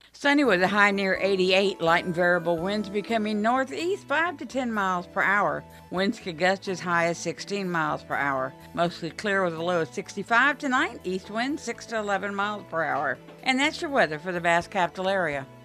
Sunny with a high near 88, light and variable winds becoming northeast 5 to 10 miles per hour. Winds could gust as high as 16 miles per hour. Mostly clear with a low of 65 tonight, east wind 6 to 11 miles per hour. And that's your weather for the Bass Capital area.